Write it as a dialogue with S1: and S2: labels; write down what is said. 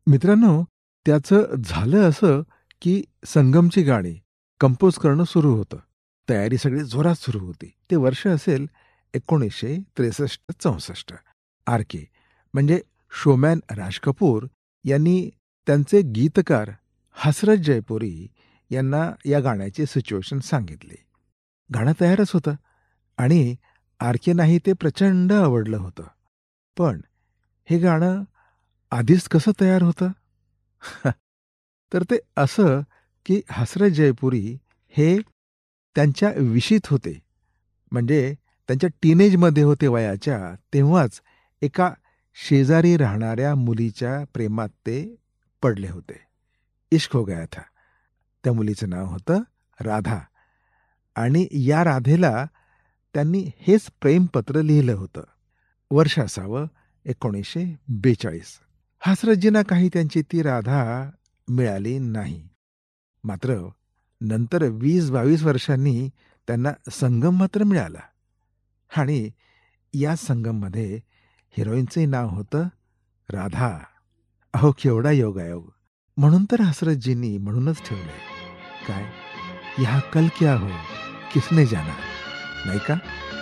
S1: मित्रांनो, त्याचं झालं असं, की संगमची गाणी कंपोज करणं सुरू होतं. तयारी सगळी जोरात सुरू होती. ते वर्ष असेल 1963-64. आर.के. म्हणजे शोमॅन राज कपूर यांनी त्यांचे गीतकार हसरत जयपुरी यांना या गाण्याची सिच्युएशन सांगितली. गाणं तयारच होतं आणि आर.के.नाही ते प्रचंड आवडलं होतं. पण हे गाणं आधीच कसं तयार होतं? तर ते असं, की हसरत जयपुरी हे त्यांच्या विशीत होते. म्हणजे त्यांच्या टीनेजमध्ये होते वयाच्या, तेव्हाच एका शेजारी राहणाऱ्या मुलीच्या प्रेमात ते पडले होते. इश्क हो गया था. त्या मुलीचं नाव होतं राधा आणि या राधेला त्यांनी हेच प्रेमपत्र लिहिलं होतं. वर्ष असावं 1942. हसरतजींना काही त्यांची ती राधा मिळाली नाही. मात्र नंतर 20-22 वर्षांनी त्यांना संगम मात्र मिळाला आणि या संगममध्ये हिरोईनचंही नाव होतं राधा. अहो केवढा योगायोग! म्हणून तर हसरतजींनी म्हणूनच ठेवलंय. काय? यहाँ कल क्या हो, किसने जाना? नाही का?